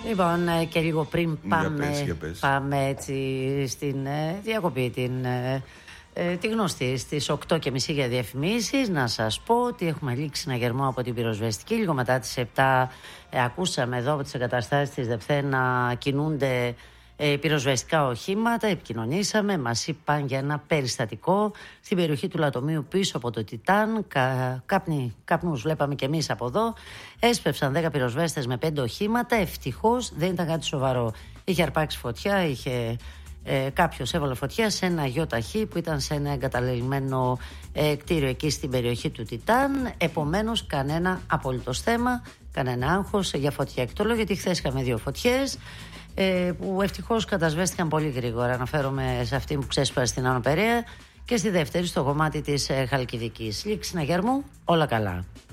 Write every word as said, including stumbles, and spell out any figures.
Λοιπόν, ε, και λίγο πριν πάμε, για πες, για πες. πάμε έτσι στην ε, διακοπή, την, ε, ε, τη γνωστή στις οκτώ και μισή για διαφημίσεις, να σας πω ότι έχουμε λήξει συναγερμό από την πυροσβεστική. Λίγο μετά τις επτά ε, ακούσαμε εδώ από τις εγκαταστάσεις της ΔΕΠΘΕ να κινούνται ε, πυροσβεστικά οχήματα. Επικοινωνήσαμε, μας είπαν για ένα περιστατικό στην περιοχή του Λατομείου πίσω από το Τιτάν. Κα, κάπνι, καπνούς βλέπαμε και εμείς από εδώ. Έσπευσαν δέκα πυροσβέστες με πέντε οχήματα. Ευτυχώς δεν ήταν κάτι σοβαρό. Είχε αρπάξει φωτιά, είχε... Ε, κάποιος έβαλε φωτιά σε ένα γιοταχή που ήταν σε ένα εγκαταλελειμμένο ε, κτίριο εκεί στην περιοχή του Τιτάν. Επομένως κανένα απολύτως θέμα, κανένα άγχος για φωτιά. Και το λέω γιατί χθες είχαμε δύο φωτιές ε, που ευτυχώς κατασβέστηκαν πολύ γρήγορα. Αναφέρομαι σε αυτή που ξέσπασε στην Άνω Περαία και στη δεύτερη στο κομμάτι της ε, Χαλκιδικής. Λήξη συναγερμού, όλα καλά.